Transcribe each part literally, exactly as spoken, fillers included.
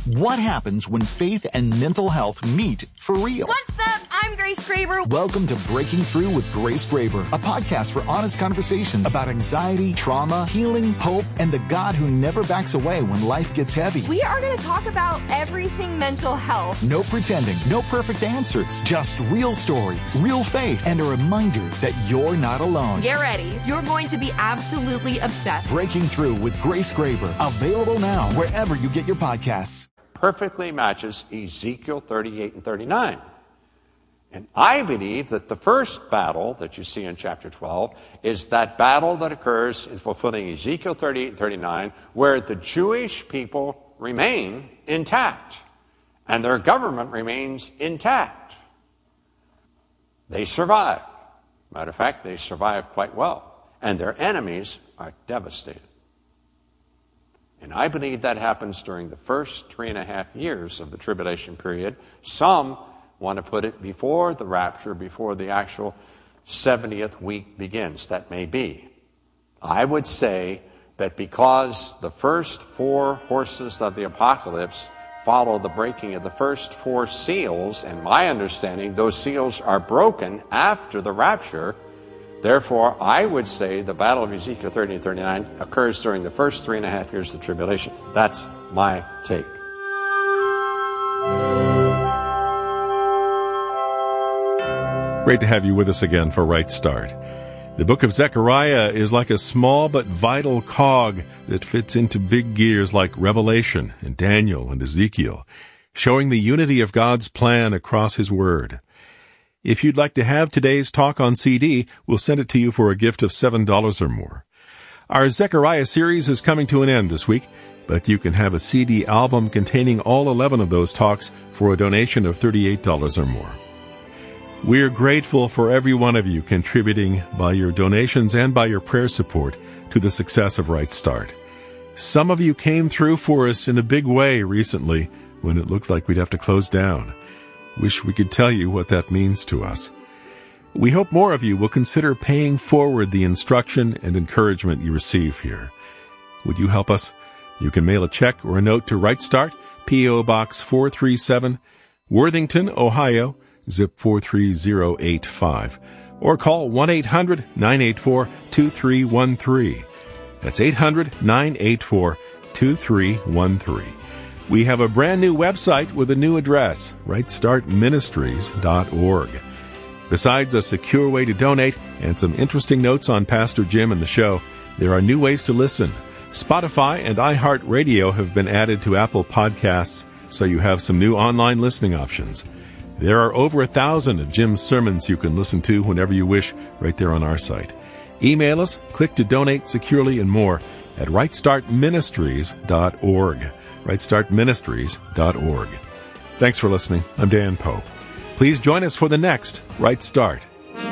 What happens when faith and mental health meet for real? What's up? I'm Grace Graber. Welcome to Breaking Through with Grace Graber, a podcast for honest conversations about anxiety, trauma, healing, hope, and the God who never backs away when life gets heavy. We are going to talk about everything mental health. No pretending, no perfect answers, just real stories, real faith, and a reminder that you're not alone. Get ready. You're going to be absolutely obsessed. Breaking Through with Grace Graber, available now wherever you get your podcasts. Perfectly matches Ezekiel thirty-eight and thirty-nine. And I believe that the first battle that you see in chapter twelve is that battle that occurs in fulfilling Ezekiel thirty-eight and thirty-nine, where the Jewish people remain intact and their government remains intact. They survive. Matter of fact, they survive quite well. And their enemies are devastated. And I believe that happens during the first three and a half years of the tribulation period. Some want to put it before the rapture, before the actual seventieth week begins. That may be. I would say that because the first four horses of the apocalypse follow the breaking of the first four seals, and my understanding, those seals are broken after the rapture. Therefore, I would say the battle of Ezekiel thirty and thirty-nine occurs during the first three and a half years of the tribulation. That's my take. Great to have you with us again for Right Start. The book of Zechariah is like a small but vital cog that fits into big gears like Revelation and Daniel and Ezekiel, showing the unity of God's plan across His Word. If you'd like to have today's talk on C D, we'll send it to you for a gift of seven dollars or more. Our Zechariah series is coming to an end this week, but you can have a C D album containing all eleven of those talks for a donation of thirty-eight dollars or more. We're grateful for every one of you contributing by your donations and by your prayer support to the success of Right Start. Some of you came through for us in a big way recently when it looked like we'd have to close down. Wish we could tell you what that means to us. We hope more of you will consider paying forward the instruction and encouragement you receive here. Would you help us? You can mail a check or a note to Right Start, P O. Box four three seven, Worthington, Ohio, zip four three zero eight five. Or call one eight hundred nine eight four two three one three. That's eight hundred nine eight four two three one three. We have a brand new website with a new address, right start ministries dot org. Besides a secure way to donate and some interesting notes on Pastor Jim and the show, there are new ways to listen. Spotify and iHeartRadio have been added to Apple Podcasts, so you have some new online listening options. There are over a thousand of Jim's sermons you can listen to whenever you wish right there on our site. Email us, click to donate securely, and more at right start ministries dot org. right start ministries dot org. Thanks for listening. I'm Dan Pope. Please join us for the next Right Start.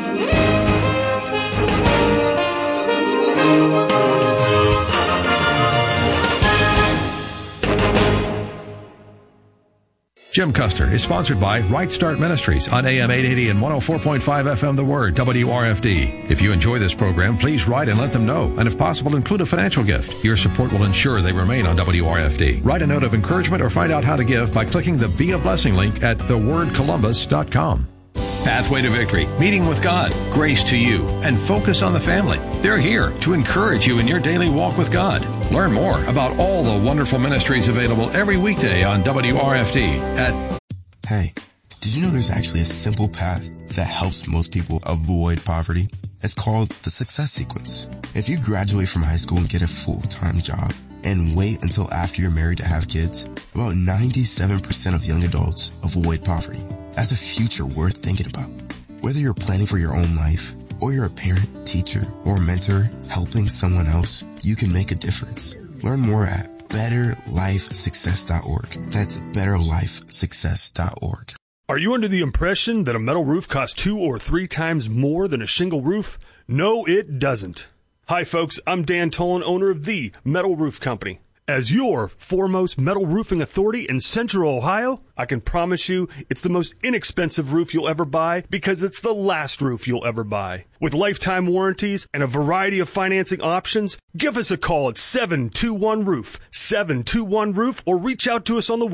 Jim Custer is sponsored by Right Start Ministries on A M eight eighty and one oh four point five F M The Word, W R F D. If you enjoy this program, please write and let them know. And if possible, include a financial gift. Your support will ensure they remain on W R F D. Write a note of encouragement or find out how to give by clicking the Be a Blessing link at the word columbus dot com. Pathway to Victory, Meeting with God, Grace to You, and Focus on the Family. They're here to encourage you in your daily walk with God. Learn more about all the wonderful ministries available every weekday on W R F D at... Hey, did you know there's actually a simple path that helps most people avoid poverty? It's called the Success Sequence. If you graduate from high school and get a full-time job and wait until after you're married to have kids, about ninety-seven percent of young adults avoid poverty. That's a future worth thinking about. Whether you're planning for your own life, or you're a parent, teacher, or mentor helping someone else, you can make a difference. Learn more at better life success dot org. That's better life success dot org. Are you under the impression that a metal roof costs two or three times more than a shingle roof? No, it doesn't. Hi, folks. I'm Dan Tolan, owner of The Metal Roof Company. As your foremost metal roofing authority in Central Ohio, I can promise you it's the most inexpensive roof you'll ever buy because it's the last roof you'll ever buy. With lifetime warranties and a variety of financing options, give us a call at seven two one roof, seven two one roof, or reach out to us on the